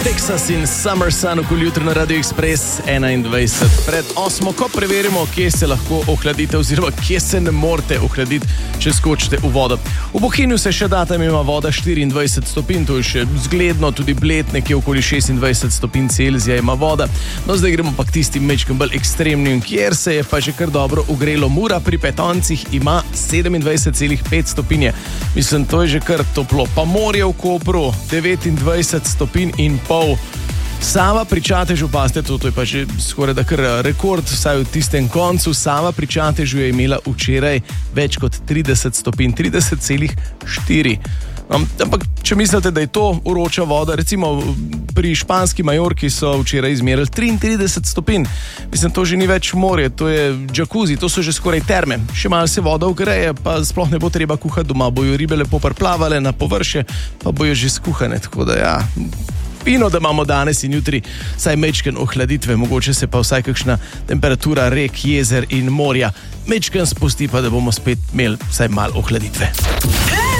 Texas in Summer Sun okoli jutro na Radio Express 21 pred 8, ko preverimo, kje se lahko ohladite oziroma kje se ne morete ohladiti, če skočite v vodo. V Bohinju se še da, tam ima voda 24 stopinj, to je še zgledno, tudi Bled, nekje okoli 26 stopinj Celzija ima voda. No, zdaj gremo pa k tistim mečkem bolj ekstremnim, kjer se je pa že kar dobro ugrelo. Mura pri Petoncih ima 27,5 stopinje. Mislim, to je že kar toplo. Pa morje v Kopru 29 stopinj in pol. Sava pri Čatežu, pazite, to je pa že skoraj da kar rekord, vsaj v tistem koncu. Sava pri Čatežu je imela včeraj več kot 30 stopinj, 30,4. Ampak, če mislite, da je to vroča voda, recimo pri španski Majorki so včeraj izmerili 33 stopinj. Mislim, to že ni več morje, to je džakuzi, to so že skoraj terme. Še malo se voda ogreje, pa sploh ne bo treba kuhati doma, bojo ribe lepo prplavale na površje, pa bojo že skuhane, tako da ja... Fino, da imamo danes in jutri saj mečken ohladitve, mogoče se pa vsaj kakšna temperatura rek, jezer in morja mečken spusti, pa da bomo spet imeli vsaj malo ohladitve.